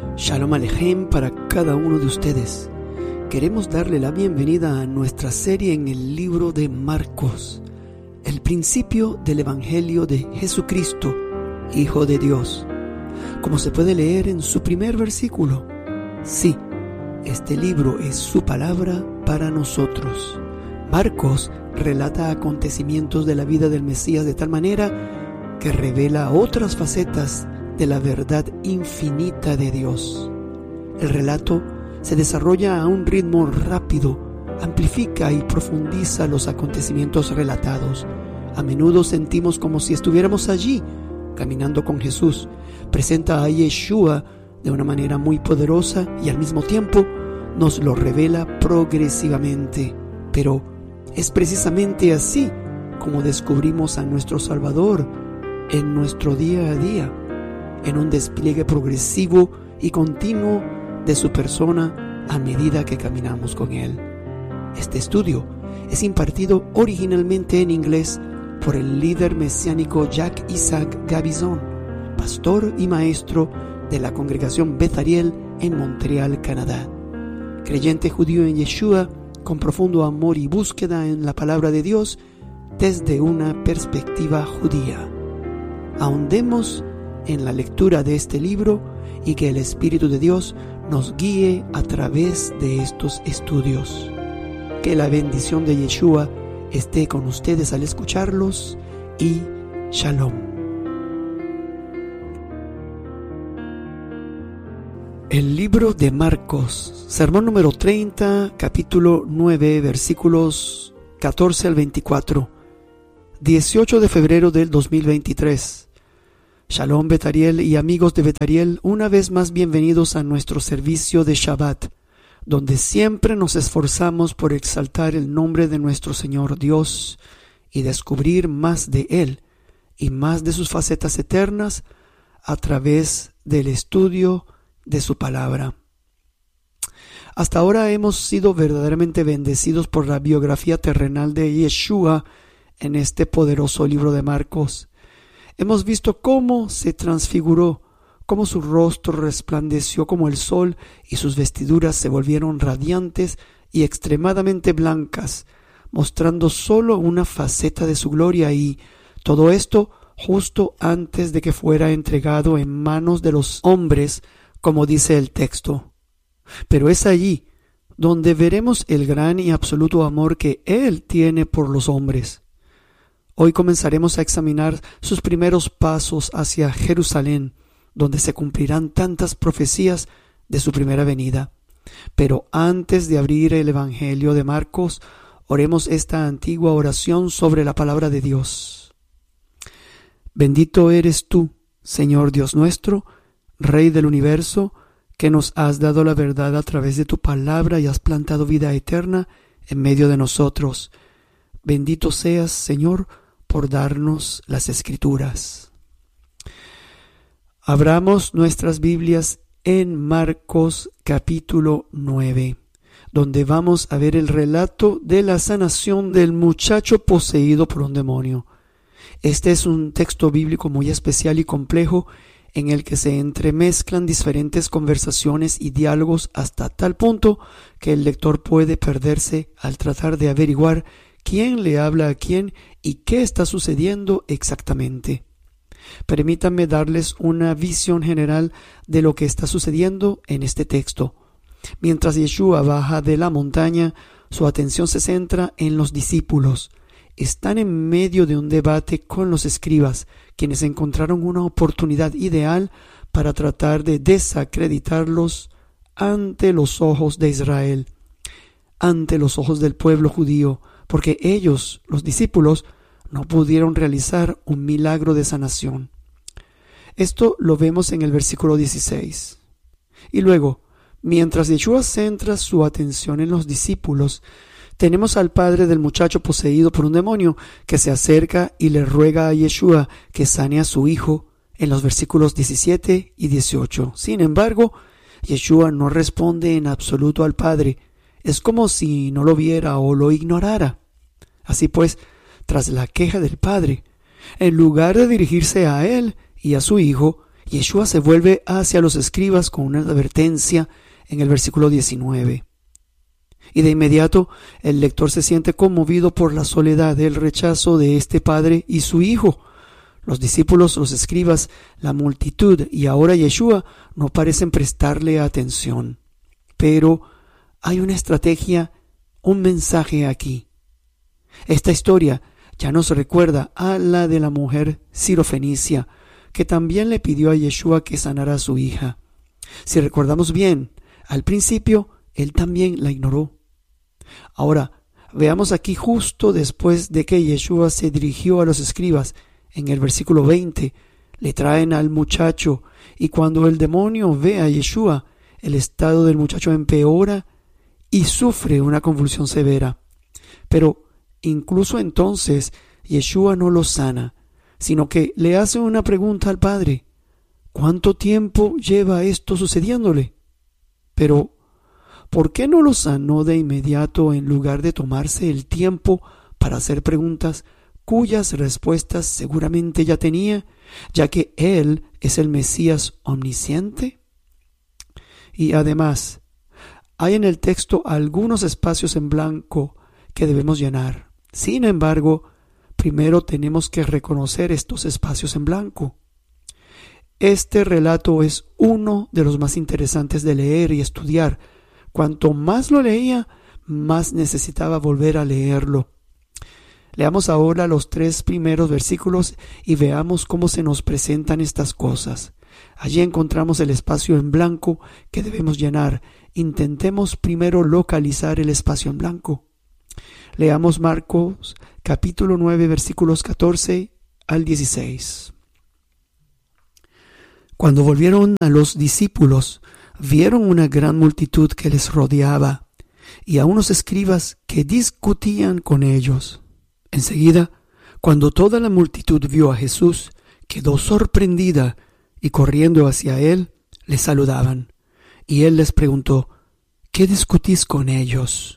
Shalom Alejem para cada uno de ustedes. Queremos darle la bienvenida a nuestra serie en el libro de Marcos, el principio del Evangelio de Jesucristo, Hijo de Dios. Como se puede leer en su primer versículo, sí, este libro es su palabra para nosotros. Marcos relata acontecimientos de la vida del Mesías de tal manera que revela otras facetas de la verdad infinita de Dios. El relato se desarrolla a un ritmo rápido, amplifica y profundiza los acontecimientos relatados. A menudo sentimos como si estuviéramos allí, caminando con Jesús. Presenta a Yeshua de una manera muy poderosa y al mismo tiempo nos lo revela progresivamente. Pero es precisamente así como descubrimos a nuestro Salvador en nuestro día a día, en un despliegue progresivo y continuo de su persona a medida que caminamos con Él. Este estudio es impartido originalmente en inglés por el líder mesiánico Jacques Isaac Gabizon, pastor y maestro de la congregación Beth Ariel en Montreal, Canadá. Creyente judío en Yeshua, con profundo amor y búsqueda en la palabra de Dios desde una perspectiva judía. Ahondemos en la lectura de este libro y que el Espíritu de Dios nos guíe a través de estos estudios. Que la bendición de Yeshua esté con ustedes al escucharlos y Shalom. El libro de Marcos, sermón número 30, capítulo 9, versículos 14 al 24, 18 de febrero del 2023. Shalom Beth Ariel y amigos de Beth Ariel, una vez más bienvenidos a nuestro servicio de Shabbat, donde siempre nos esforzamos por exaltar el nombre de nuestro Señor Dios y descubrir más de Él y más de sus facetas eternas a través del estudio de su palabra. Hasta ahora hemos sido verdaderamente bendecidos por la biografía terrenal de Yeshua en este poderoso libro de Marcos. Hemos visto cómo se transfiguró, cómo su rostro resplandeció como el sol y sus vestiduras se volvieron radiantes y extremadamente blancas, mostrando solo una faceta de su gloria, y todo esto justo antes de que fuera entregado en manos de los hombres, como dice el texto. Pero es allí donde veremos el gran y absoluto amor que Él tiene por los hombres. Hoy comenzaremos a examinar sus primeros pasos hacia Jerusalén, donde se cumplirán tantas profecías de su primera venida. Pero antes de abrir el Evangelio de Marcos, oremos esta antigua oración sobre la palabra de Dios. Bendito eres tú, Señor Dios nuestro, Rey del universo, que nos has dado la verdad a través de tu palabra y has plantado vida eterna en medio de nosotros. Bendito seas, Señor, por darnos las Escrituras. Abramos nuestras Biblias en Marcos capítulo 9, donde vamos a ver el relato de la sanación del muchacho poseído por un demonio. Este es un texto bíblico muy especial y complejo en el que se entremezclan diferentes conversaciones y diálogos hasta tal punto que el lector puede perderse al tratar de averiguar quién le habla a quién y qué está sucediendo exactamente. Permítanme darles una visión general de lo que está sucediendo en este texto. Mientras Yeshua baja de la montaña, su atención se centra en los discípulos. Están en medio de un debate con los escribas, quienes encontraron una oportunidad ideal para tratar de desacreditarlos ante los ojos de Israel, ante los ojos del pueblo judío, porque ellos, los discípulos, no pudieron realizar un milagro de sanación. Esto lo vemos en el versículo 16. Y luego, mientras Yeshua centra su atención en los discípulos, tenemos al padre del muchacho poseído por un demonio que se acerca y le ruega a Yeshua que sane a su hijo en los versículos 17 y 18. Sin embargo, Yeshua no responde en absoluto al padre. Es como si no lo viera o lo ignorara. Así pues, tras la queja del padre, en lugar de dirigirse a él y a su hijo, Yeshua se vuelve hacia los escribas con una advertencia en el versículo 19. Y de inmediato el lector se siente conmovido por la soledad del rechazo de este padre y su hijo. Los discípulos, los escribas, la multitud y ahora Yeshua no parecen prestarle atención. Pero hay una estrategia, un mensaje aquí. Esta historia ya nos recuerda a la de la mujer sirofenicia, que también le pidió a Yeshua que sanara a su hija. Si recordamos bien, al principio él también la ignoró. Ahora, veamos aquí justo después de que Yeshua se dirigió a los escribas, en el versículo 20, le traen al muchacho, y cuando el demonio ve a Yeshua, el estado del muchacho empeora y sufre una convulsión severa. Pero incluso entonces Yeshua no lo sana, sino que le hace una pregunta al padre: ¿cuánto tiempo lleva esto sucediéndole? Pero ¿por qué no lo sanó de inmediato en lugar de tomarse el tiempo para hacer preguntas cuyas respuestas seguramente ya tenía, ya que él es el Mesías omnisciente? Y además, hay en el texto algunos espacios en blanco que debemos llenar. Sin embargo, primero tenemos que reconocer estos espacios en blanco. Este relato es uno de los más interesantes de leer y estudiar. Cuanto más lo leía, más necesitaba volver a leerlo. Leamos ahora los 3 primeros versículos y veamos cómo se nos presentan estas cosas. Allí encontramos el espacio en blanco que debemos llenar. Intentemos primero localizar el espacio en blanco. Leamos Marcos capítulo 9 versículos 14 al 16. Cuando volvieron a los discípulos, vieron una gran multitud que les rodeaba y a unos escribas que discutían con ellos. Enseguida, cuando toda la multitud vio a Jesús, quedó sorprendida y corriendo hacia él, le saludaban. Y él les preguntó: ¿qué discutís con ellos?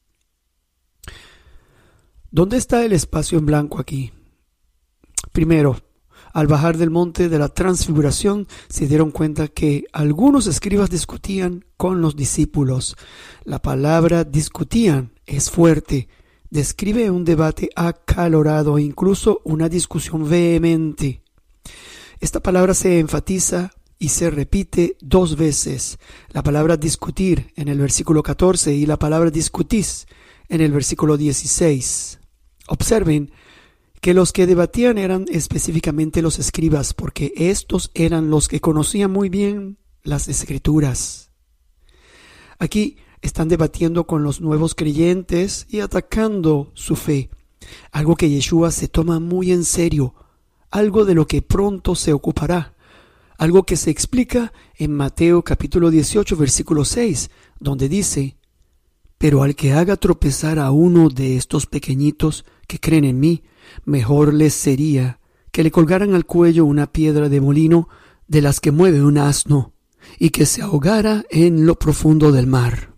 ¿Dónde está el espacio en blanco aquí? Primero, al bajar del monte de la transfiguración, se dieron cuenta que algunos escribas discutían con los discípulos. La palabra discutían es fuerte. Describe un debate acalorado e incluso una discusión vehemente. Esta palabra se enfatiza y se repite 2 veces. La palabra discutir en el versículo 14 y la palabra discutís en el versículo 16. Observen que los que debatían eran específicamente los escribas, porque estos eran los que conocían muy bien las escrituras. Aquí están debatiendo con los nuevos creyentes y atacando su fe, algo que Yeshua se toma muy en serio, algo de lo que pronto se ocupará, algo que se explica en Mateo capítulo 18 versículo 6, donde dice: pero al que haga tropezar a uno de estos pequeñitos que creen en mí, mejor les sería que le colgaran al cuello una piedra de molino de las que mueve un asno, y que se ahogara en lo profundo del mar.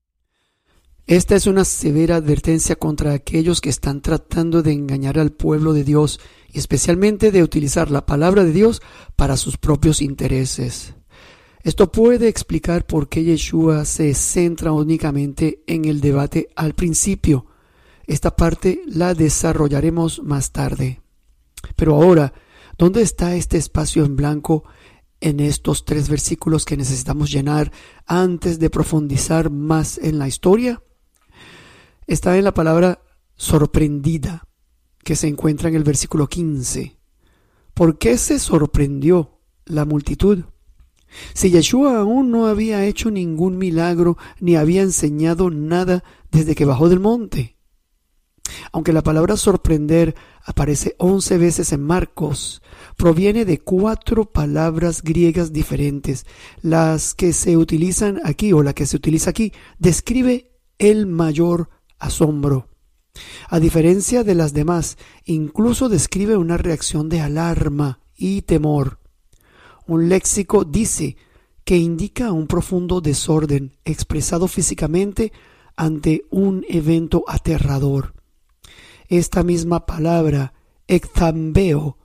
Esta es una severa advertencia contra aquellos que están tratando de engañar al pueblo de Dios y especialmente de utilizar la palabra de Dios para sus propios intereses. Esto puede explicar por qué Yeshua se centra únicamente en el debate al principio. Esta parte la desarrollaremos más tarde. Pero ahora, ¿dónde está este espacio en blanco en estos 3 versículos que necesitamos llenar antes de profundizar más en la historia? Está en la palabra sorprendida, que se encuentra en el versículo 15. ¿Por qué se sorprendió la multitud? Si Yeshua aún no había hecho ningún milagro ni había enseñado nada desde que bajó del monte. Aunque la palabra sorprender aparece 11 veces en Marcos, proviene de 4 palabras griegas diferentes. Las que se utilizan aquí o la que se utiliza aquí describe el mayor asombro. A diferencia de las demás, incluso describe una reacción de alarma y temor. Un léxico dice que indica un profundo desorden expresado físicamente ante un evento aterrador. Esta misma palabra, ekthambeo,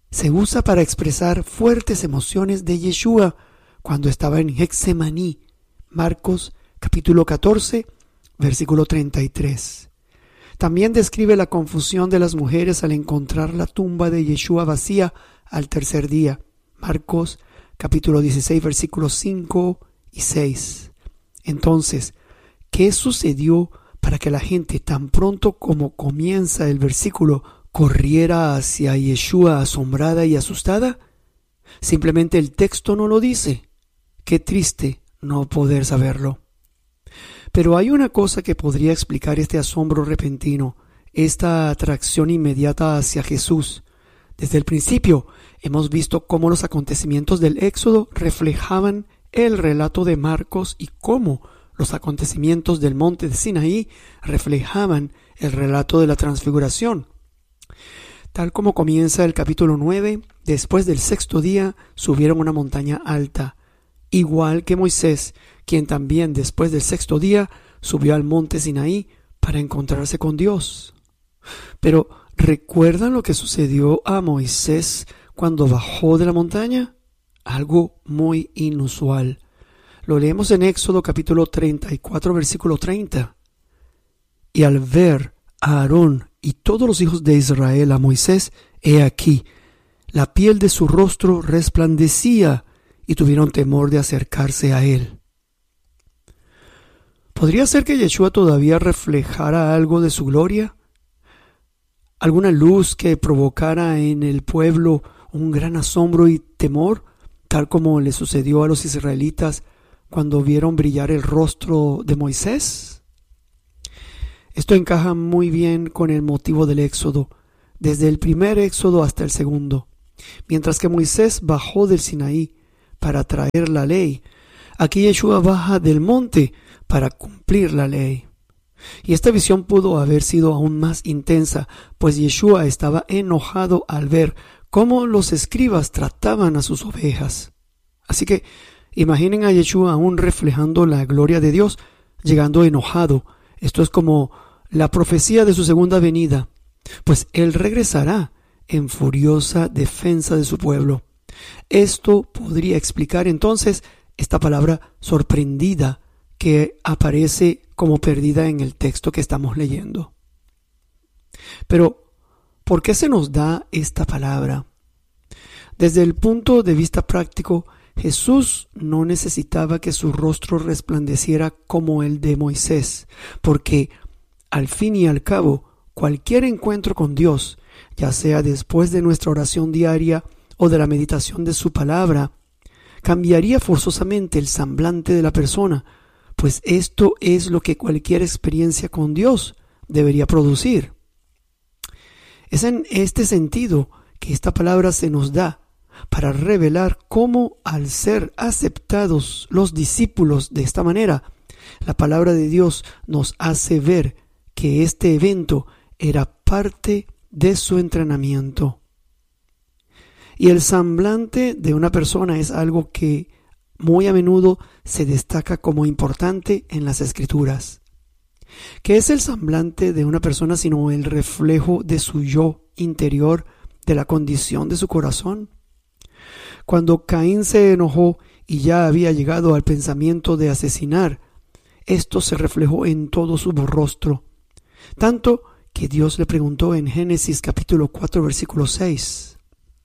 se usa para expresar fuertes emociones de Yeshua cuando estaba en Getsemaní. Marcos capítulo 14, versículo 33. También describe la confusión de las mujeres al encontrar la tumba de Yeshua vacía al tercer día. Marcos capítulo 16, versículos 5 y 6. Entonces, ¿qué sucedió para que la gente, tan pronto como comienza el versículo, corriera hacia Yeshua asombrada y asustada? Simplemente el texto no lo dice. Qué triste no poder saberlo. Pero hay una cosa que podría explicar este asombro repentino, esta atracción inmediata hacia Jesús. Desde el principio hemos visto cómo los acontecimientos del Éxodo reflejaban el relato de Marcos y cómo los acontecimientos del monte de Sinaí reflejaban el relato de la transfiguración. Tal como comienza el capítulo 9, después del sexto día subieron una montaña alta, igual que Moisés, quien también después del sexto día subió al monte Sinaí para encontrarse con Dios. Pero ¿recuerdan lo que sucedió a Moisés cuando bajó de la montaña? Algo muy inusual. Lo leemos en Éxodo capítulo 34, versículo 30. Y al ver a Aarón y todos los hijos de Israel a Moisés, he aquí, la piel de su rostro resplandecía y tuvieron temor de acercarse a él. ¿Podría ser que Yeshua todavía reflejara algo de su gloria? ¿Alguna luz que provocara en el pueblo un gran asombro y temor, tal como le sucedió a los israelitas cuando vieron brillar el rostro de Moisés? Esto encaja muy bien con el motivo del Éxodo, desde el primer Éxodo hasta el segundo. Mientras que Moisés bajó del Sinaí para traer la ley, aquí Yeshua baja del monte para cumplir la ley. Y esta visión pudo haber sido aún más intensa, pues Yeshua estaba enojado al ver cómo los escribas trataban a sus ovejas. Así que imaginen a Yeshua aún reflejando la gloria de Dios, llegando enojado. Esto es como la profecía de su segunda venida, pues Él regresará en furiosa defensa de su pueblo. Esto podría explicar entonces esta palabra sorprendida que aparece como perdida en el texto que estamos leyendo. Pero, ¿por qué se nos da esta palabra? Desde el punto de vista práctico, Jesús no necesitaba que su rostro resplandeciera como el de Moisés, porque al fin y al cabo, cualquier encuentro con Dios, ya sea después de nuestra oración diaria o de la meditación de su palabra, cambiaría forzosamente el semblante de la persona, pues esto es lo que cualquier experiencia con Dios debería producir. Es en este sentido que esta palabra se nos da para revelar cómo, al ser aceptados los discípulos de esta manera, la palabra de Dios nos hace ver que este evento era parte de su entrenamiento. Y el semblante de una persona es algo que muy a menudo se destaca como importante en las Escrituras. ¿Qué es el semblante de una persona sino el reflejo de su yo interior, de la condición de su corazón? Cuando Caín se enojó y ya había llegado al pensamiento de asesinar, esto se reflejó en todo su rostro, tanto que Dios le preguntó en Génesis capítulo 4 versículo 6.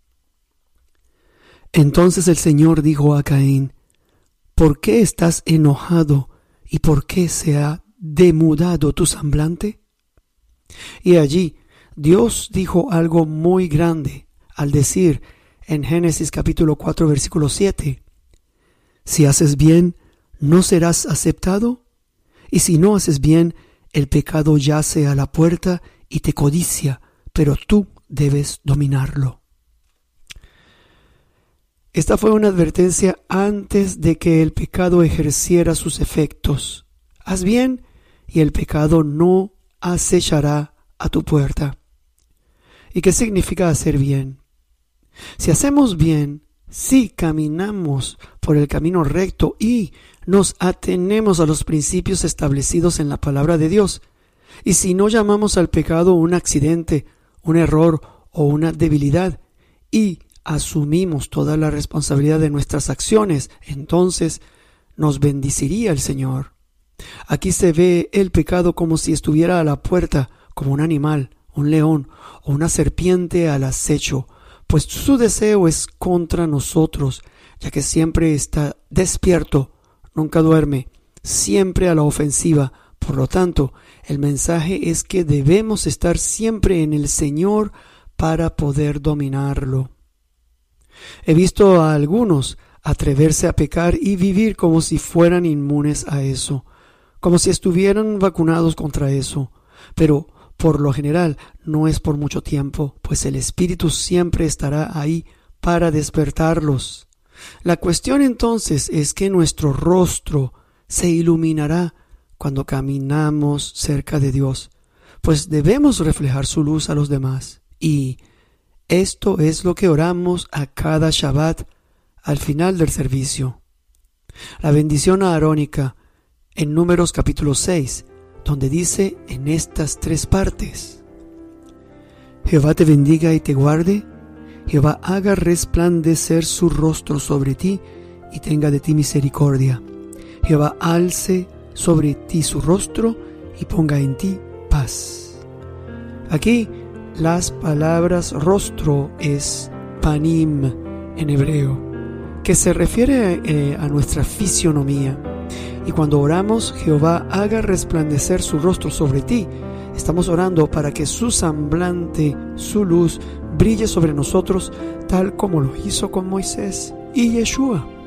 Entonces el Señor dijo a Caín: ¿por qué estás enojado y por qué se ha demudado tu semblante? Y allí Dios dijo algo muy grande al decir en Génesis capítulo 4 versículo 7: si haces bien, ¿no serás aceptado? Y si no haces bien, el pecado yace a la puerta y te codicia, pero tú debes dominarlo. Esta fue una advertencia antes de que el pecado ejerciera sus efectos. Haz bien y el pecado no acechará a tu puerta. ¿Y qué significa hacer bien? Si hacemos bien, si caminamos por el camino recto y nos atenemos a los principios establecidos en la palabra de Dios, y si no llamamos al pecado un accidente, un error o una debilidad, y asumimos toda la responsabilidad de nuestras acciones, entonces nos bendeciría el Señor. Aquí se ve el pecado como si estuviera a la puerta, como un animal, un león o una serpiente al acecho, pues su deseo es contra nosotros, ya que siempre está despierto, nunca duerme, siempre a la ofensiva. Por lo tanto, el mensaje es que debemos estar siempre en el Señor para poder dominarlo. He visto a algunos atreverse a pecar y vivir como si fueran inmunes a eso, como si estuvieran vacunados contra eso, pero por lo general no es por mucho tiempo, pues el Espíritu siempre estará ahí para despertarlos. La cuestión entonces es que nuestro rostro se iluminará cuando caminamos cerca de Dios, pues debemos reflejar su luz a los demás. Y esto es lo que oramos a cada Shabbat al final del servicio. La bendición arónica en Números capítulo 6, donde dice en estas 3 partes: Jehová te bendiga y te guarde, Jehová haga resplandecer su rostro sobre ti y tenga de ti misericordia, Jehová alce sobre ti su rostro y ponga en ti paz. Aquí las palabras rostro es panim en hebreo, que se refiere a nuestra fisionomía. Y cuando oramos, Jehová haga resplandecer su rostro sobre ti, estamos orando para que su semblante, su luz, brille sobre nosotros, tal como lo hizo con Moisés y Yeshua.